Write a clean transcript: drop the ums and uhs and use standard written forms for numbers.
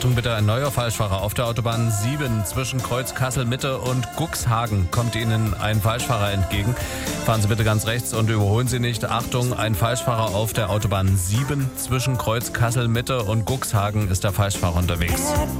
Achtung bitte, ein neuer Falschfahrer auf der Autobahn 7 zwischen Kreuz Kassel-Mitte und Cuxhagen kommt Ihnen ein Falschfahrer entgegen. Fahren Sie bitte ganz rechts und überholen Sie nicht. Achtung, ein Falschfahrer auf der Autobahn 7 zwischen Kreuz Kassel-Mitte und Cuxhagen ist der Falschfahrer unterwegs.